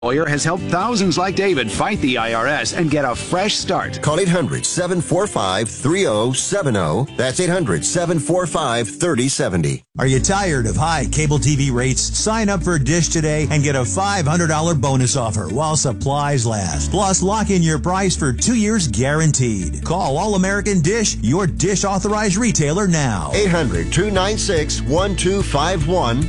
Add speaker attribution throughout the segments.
Speaker 1: Lawyer has helped thousands like David fight the IRS and get a fresh start.
Speaker 2: Call 800-745-3070. That's 800-745-3070.
Speaker 3: Are you tired of high cable TV rates? Sign up for Dish today and get a $500 bonus offer while supplies last. Plus, lock in your price for 2 years guaranteed. Call All American Dish, your Dish authorized retailer now.
Speaker 2: 800-296-1251.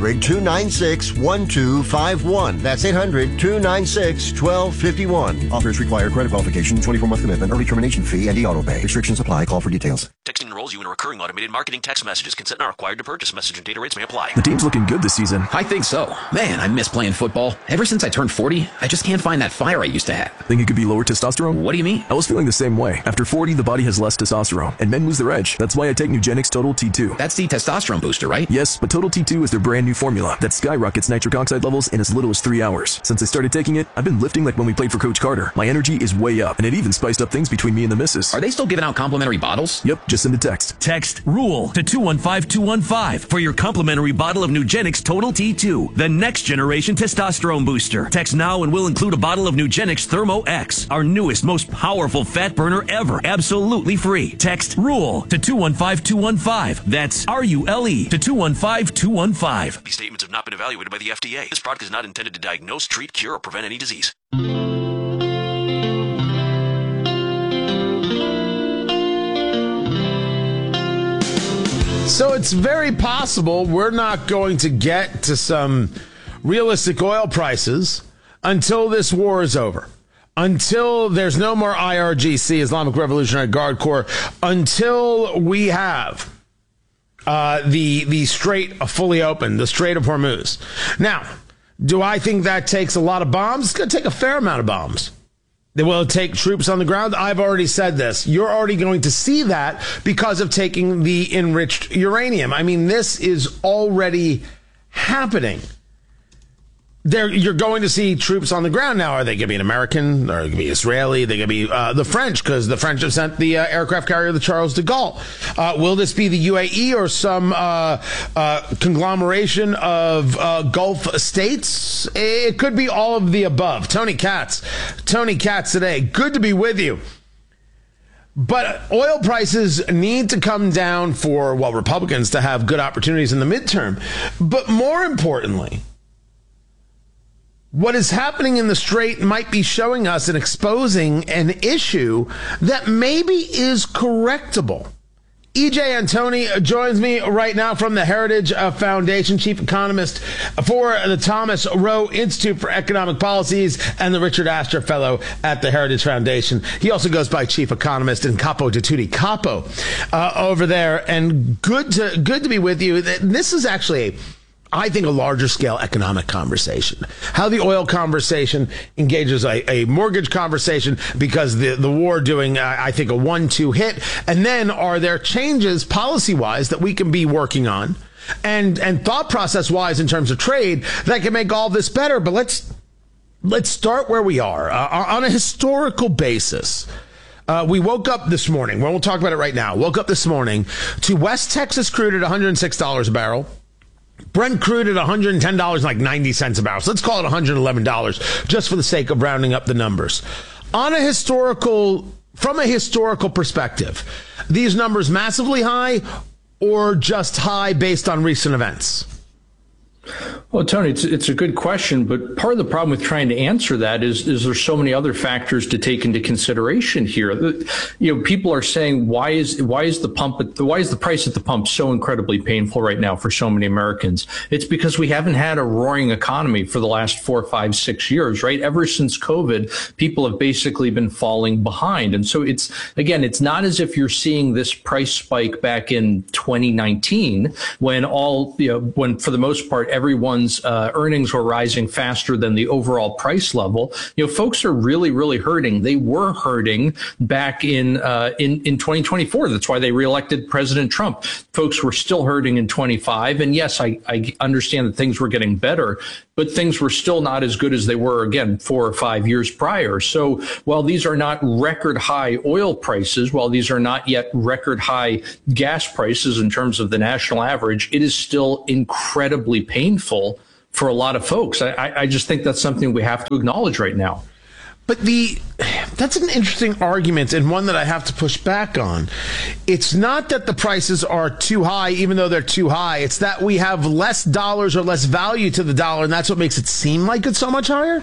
Speaker 2: 800-296-1251. That's 800-296-1251. Offers require credit qualification, 24-month commitment, early termination fee, and auto pay. Restrictions apply. Call for details.
Speaker 4: Texting enrolls you in a recurring automated marketing text messages. Consent not required to purchase. Message and data rates may apply.
Speaker 5: The team's looking good this season.
Speaker 6: I think so. Man, I miss playing football. Ever since I turned 40, I just can't find that fire I used to have.
Speaker 5: Think it could be lower testosterone?
Speaker 6: What do you mean?
Speaker 5: I was feeling the same way. After 40, the body has less testosterone, and men lose their edge. That's why I take Nugenix Total T2.
Speaker 6: That's the testosterone booster, right?
Speaker 5: Yes, but Total T2 is their brand new formula that skyrockets nitric oxide levels in as little as 3 hours. Since I started taking it, I've been lifting like when we played for Coach Carter. My energy is way up, and it even spiced up things between me and the missus.
Speaker 6: Are they still giving out complimentary bottles?
Speaker 5: Yep, just send a text.
Speaker 7: Text RULE to 215-215 for your complimentary bottle of Nugenix Total T2, the next generation testosterone booster. Text now and we'll include a bottle of Nugenix Thermo X, our newest, most powerful fat burner ever, absolutely free. Text RULE to 215-215. That's RULE to 215-215.
Speaker 4: These statements have not been evaluated by the FDA. This product is not intended to diagnose, treat, cure, or prevent any disease.
Speaker 8: So it's very possible we're not going to get to some realistic oil prices until this war is over, until there's no more IRGC, Islamic Revolutionary Guard Corps, until we have the Strait fully open, the Strait of Hormuz. Now, do I think that takes a lot of bombs? It's going to take a fair amount of bombs. Will it take troops on the ground? I've already said this. You're already going to see that because of taking the enriched uranium. I mean, this is already happening. You're going to see troops on the ground now. Are they going to be an American? Or are they going to be Israeli? They're going to be the French, because the French have sent the aircraft carrier, the Charles de Gaulle. Will this be the UAE or some conglomeration of Gulf states? It could be all of the above. Tony Katz today. Good to be with you. But oil prices need to come down for, well, Republicans to have good opportunities in the midterm. But more importantly, what is happening in the Strait might be showing us and exposing an issue that maybe is correctable. E.J. Antoni joins me right now from the Heritage Foundation, chief economist for the Thomas Rowe Institute for Economic Policies and the Richard Astor Fellow at the Heritage Foundation. He also goes by chief economist and capo di tutti capo over there. And good to be with you. This is actually I think a larger scale economic conversation. How the oil conversation engages a mortgage conversation, because the war doing, I think, a 1-2 hit. And then are there changes policy-wise that we can be working on and thought process-wise in terms of trade that can make all this better? But let's start where we are. On a historical basis, we woke up this morning, we'll talk about it right now, woke up this morning to West Texas crude at $106 a barrel. Brent crude at $110, like 90 cents a barrel. So let's call it $111, just for the sake of rounding up the numbers. From a historical perspective, these numbers massively high or just high based on recent events?
Speaker 9: Well, Tony, it's a good question, but part of the problem with trying to answer that is there's so many other factors to take into consideration here. People are saying, why is the price at the pump so incredibly painful right now for so many Americans? It's because we haven't had a roaring economy for the last 4, 5, 6 years, right? Ever since COVID, people have basically been falling behind. And so it's not as if you're seeing this price spike back in 2019 when for the most part, everyone's earnings were rising faster than the overall price level. Folks are really, really hurting. They were hurting back in 2024. That's why they reelected President Trump. Folks were still hurting in 25. And yes, I understand that things were getting better, but things were still not as good as they were, again, 4 or 5 years prior. So while these are not record high oil prices, while these are not yet record high gas prices in terms of the national average, it is still incredibly painful for a lot of folks. I just think that's something we have to acknowledge right now.
Speaker 8: But that's an interesting argument, and one that I have to push back on. It's not that the prices are too high, even though they're too high. It's that we have less dollars or less value to the dollar, and that's what makes it seem like it's so much higher?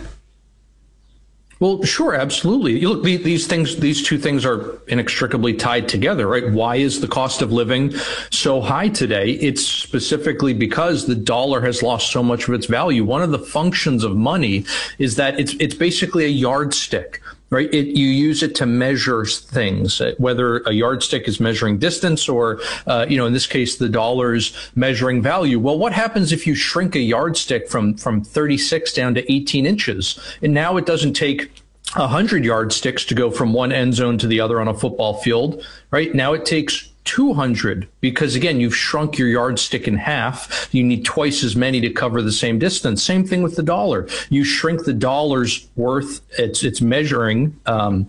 Speaker 9: Well, sure, absolutely. You look, these two things are inextricably tied together, right? Why is the cost of living so high today? It's specifically because the dollar has lost so much of its value. One of the functions of money is that it's basically a yardstick. Right. You use it to measure things, whether a yardstick is measuring distance or, in this case, the dollar's measuring value. Well, what happens if you shrink a yardstick from 36 down to 18 inches? And now it doesn't take 100 yardsticks to go from one end zone to the other on a football field. Right now it takes 200 because, again, you've shrunk your yardstick in half. You need twice as many to cover the same distance. Same thing with the dollar. You shrink the dollar's worth. It's measuring.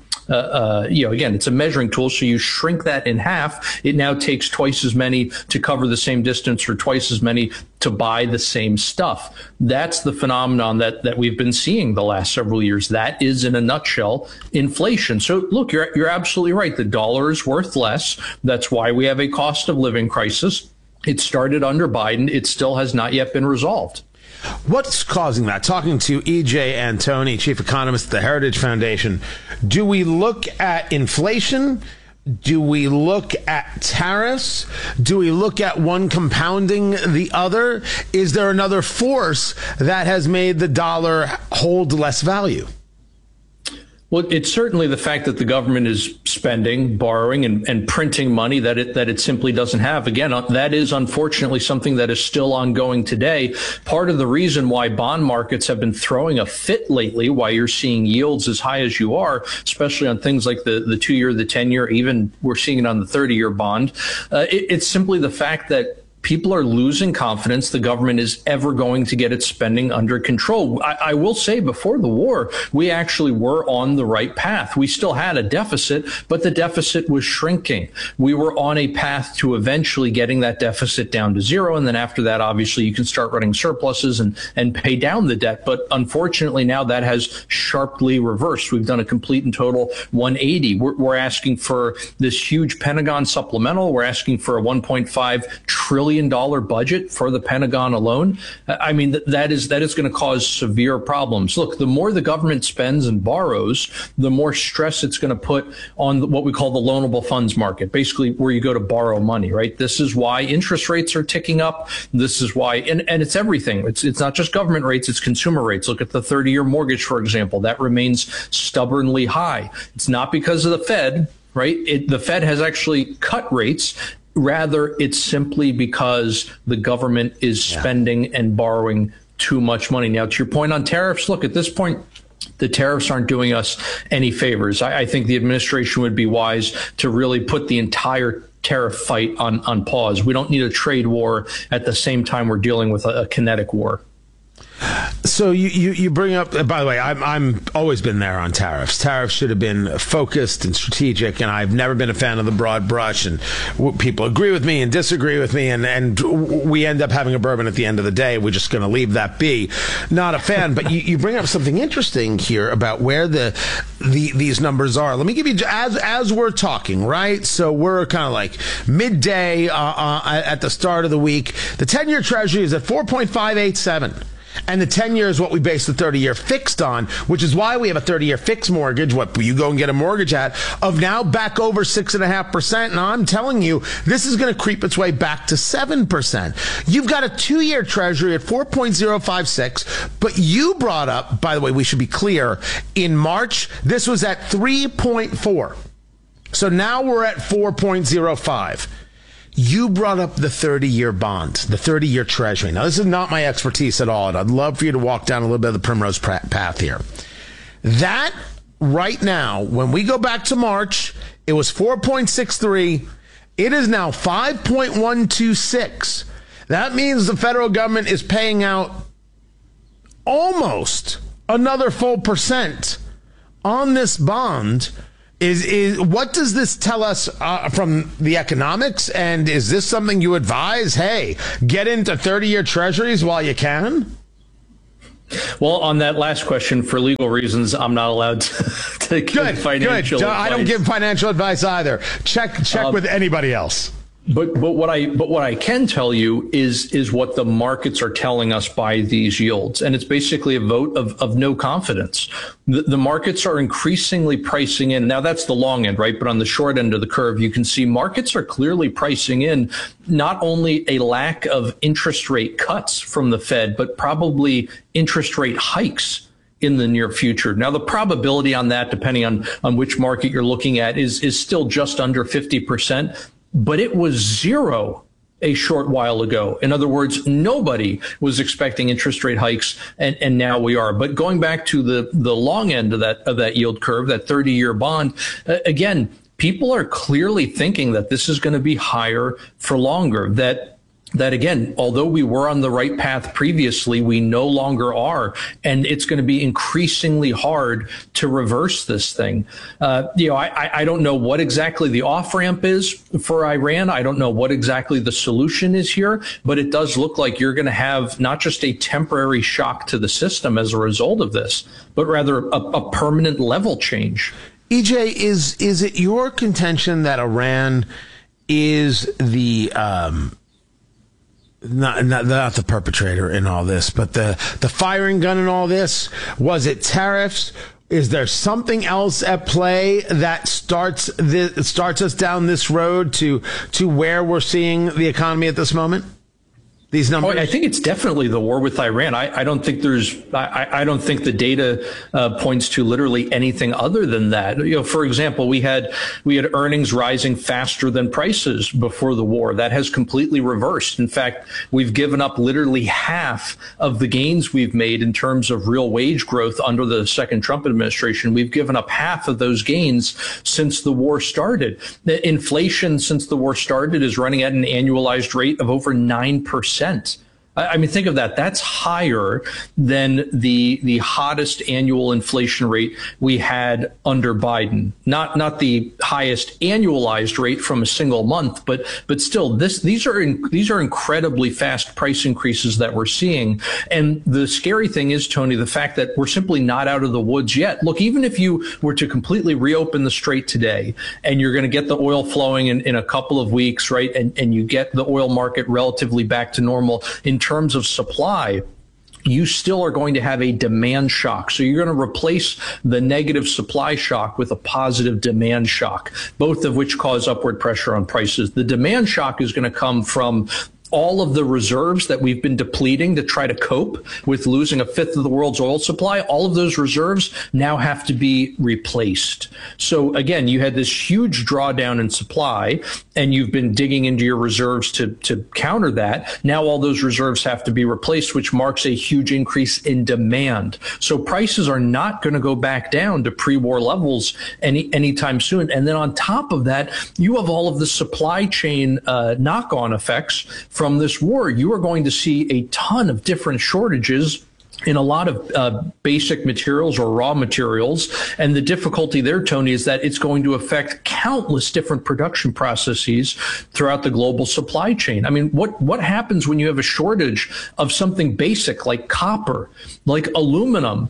Speaker 9: Again, it's a measuring tool. So you shrink that in half. It now takes twice as many to cover the same distance or twice as many to buy the same stuff. That's the phenomenon that we've been seeing the last several years. That is, in a nutshell, inflation. So look, you're absolutely right. The dollar is worth less. That's why we have a cost of living crisis. It started under Biden. It still has not yet been resolved.
Speaker 8: What's causing that? Talking to E.J. Antoni, chief economist at the Heritage Foundation, do we look at inflation? Do we look at tariffs? Do we look at one compounding the other? Is there another force that has made the dollar hold less value?
Speaker 9: Well, it's certainly the fact that the government is spending, borrowing, and printing money that it simply doesn't have. Again, that is unfortunately something that is still ongoing today. Part of the reason why bond markets have been throwing a fit lately, why you're seeing yields as high as you are, especially on things like the 2-year, the 10-year, even we're seeing it on the 30-year bond. It's simply the fact that people are losing confidence the government is ever going to get its spending under control. I will say, before the war, we actually were on the right path. We still had a deficit, but the deficit was shrinking. We were on a path to eventually getting that deficit down to zero. And then after that, obviously, you can start running surpluses and pay down the debt. But unfortunately, now that has sharply reversed. We've done a complete and total 180. We're asking for this huge Pentagon supplemental. We're asking for a $1.5 trillion budget for the Pentagon alone. I mean, that is going to cause severe problems. Look, the more the government spends and borrows, the more stress it's going to put on what we call the loanable funds market, basically where you go to borrow money, right? This is why interest rates are ticking up. This is why, and it's everything. It's not just government rates, it's consumer rates. Look at the 30-year mortgage, for example. That remains stubbornly high. It's not because of the Fed, right? The Fed has actually cut rates. Rather, it's simply because the government is spending and borrowing too much money. Now, to your point on tariffs, look, at this point, the tariffs aren't doing us any favors. I think the administration would be wise to really put the entire tariff fight on pause. We don't need a trade war at the same time we're dealing with a kinetic war.
Speaker 8: So you bring up, by the way, I'm always been there on tariffs. Tariffs should have been focused and strategic, and I've never been a fan of the broad brush, and people agree with me and disagree with me, and we end up having a bourbon at the end of the day. We're just going to leave that be. Not a fan, but you bring up something interesting here about where these numbers are. Let me give you, as we're talking, right? So we're kind of like midday at the start of the week. The 10-year Treasury is at 4.587. And the 10-year is what we base the 30-year fixed on, which is why we have a 30-year fixed mortgage, what you go and get a mortgage at, of now back over 6.5%. Now, I'm telling you, this is going to creep its way back to 7%. You've got a 2-year Treasury at 4.056, but you brought up, by the way, we should be clear, in March, this was at 3.4. So now we're at 4.05. You brought up the 30-year bond, the 30-year Treasury. Now, this is not my expertise at all, and I'd love for you to walk down a little bit of the primrose path here. That, right now, when we go back to March, it was 4.63. It is now 5.126. That means the federal government is paying out almost another full % on this bond. Is what does this tell us from the economics? And is this something you advise? Hey, get into 30-year treasuries while you can?
Speaker 9: Well, on that last question, for legal reasons, I'm not allowed to give financial advice.
Speaker 8: I don't give financial advice either. Check with anybody else.
Speaker 9: But what I can tell you is what the markets are telling us by these yields, and it's basically a vote of no confidence. The markets are increasingly pricing in. Now that's the long end, right? But on the short end of the curve, you can see markets are clearly pricing in not only a lack of interest rate cuts from the Fed, but probably interest rate hikes in the near future. Now, the probability on that, depending on which market you're looking at, is still just under 50%. But it was zero a short while ago. In other words, nobody was expecting interest rate hikes, and now we are. But going back to the long end of that yield curve, that 30-year bond, again, people are clearly thinking that this is going to be higher for longer, that again, although we were on the right path previously, we no longer are, and it's going to be increasingly hard to reverse this thing. I don't know what exactly the off-ramp is for Iran. I don't know what exactly the solution is here, but it does look like you're going to have not just a temporary shock to the system as a result of this, but rather a permanent level change.
Speaker 8: EJ, is it your contention that Iran is the not the perpetrator in all this, but the firing gun in all this? Was it tariffs? Is there something else at play that starts us down this road to where we're seeing the economy at this moment? These numbers?
Speaker 9: I think it's definitely the war with Iran. I don't think I don't think the data points to literally anything other than that. For example, we had earnings rising faster than prices before the war. That has completely reversed. In fact, we've given up literally half of the gains we've made in terms of real wage growth under the second Trump administration. We've given up half of those gains since the war started. The inflation since the war started is running at an annualized rate of over 9%. I mean, think of that. That's higher than the hottest annual inflation rate we had under Biden. Not the highest annualized rate from a single month, but still, these are incredibly fast price increases that we're seeing. And the scary thing is, Tony, the fact that we're simply not out of the woods yet. Look, even if you were to completely reopen the strait today, and you're going to get the oil flowing in a couple of weeks, right, and you get the oil market relatively back to normal in terms of supply, you still are going to have a demand shock. So you're going to replace the negative supply shock with a positive demand shock, both of which cause upward pressure on prices. The demand shock is going to come from all of the reserves that we've been depleting to try to cope with losing a fifth of the world's oil supply. All of those reserves now have to be replaced. So again, you had this huge drawdown in supply, and you've been digging into your reserves to counter that. Now all those reserves have to be replaced, which marks a huge increase in demand. So prices are not going to go back down to pre-war levels anytime soon. And then on top of that, you have all of the supply chain knock-on effects from this war. You are going to see a ton of different shortages in a lot of basic materials or raw materials. And the difficulty there, Tony, is that it's going to affect countless different production processes throughout the global supply chain. I mean, what happens when you have a shortage of something basic like copper, like aluminum,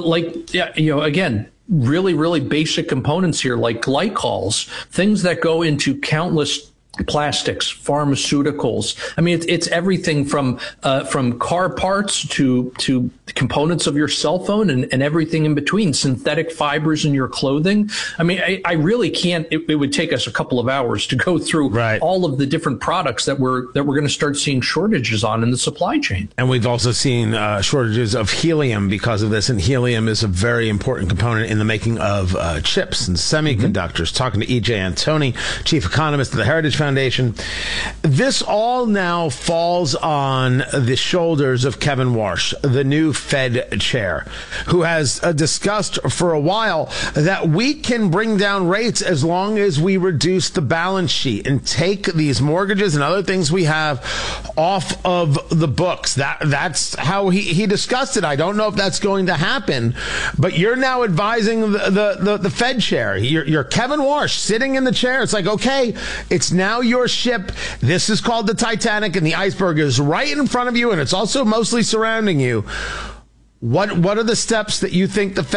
Speaker 9: again, really, really basic components here like glycols, things that go into countless plastics, pharmaceuticals. I mean, it's everything from car parts to components of your cell phone and everything in between, synthetic fibers in your clothing. I mean, I really can't. It would take us a couple of hours to go through all of the different products that we're going to start seeing shortages on in the supply chain.
Speaker 8: And we've also seen shortages of helium because of this. And helium is a very important component in the making of chips and semiconductors. Talking to EJ Antoni, chief economist of the Heritage Foundation. This all now falls on the shoulders of Kevin Warsh, the new Fed chair, who has discussed for a while that we can bring down rates as long as we reduce the balance sheet and take these mortgages and other things we have off of the books. That's how he discussed it. I don't know if that's going to happen, but you're now advising the Fed chair. You're Kevin Warsh sitting in the chair. It's like, okay, it's now your ship. This is called the Titanic, and the iceberg is right in front of you, and it's also mostly surrounding you. What are the steps that you think the